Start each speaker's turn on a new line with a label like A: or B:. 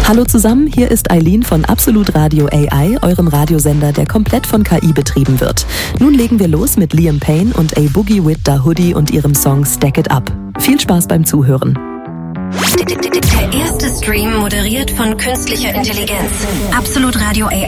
A: Hallo zusammen, hier ist Eileen von Absolut Radio AI, eurem Radiosender, der komplett von KI betrieben wird. Nun legen wir los mit Liam Payne und A Boogie with Da Hoodie und ihrem Song Stack It Up. Viel Spaß beim Zuhören.
B: Der erste Stream moderiert von künstlicher Intelligenz. Absolut Radio AI.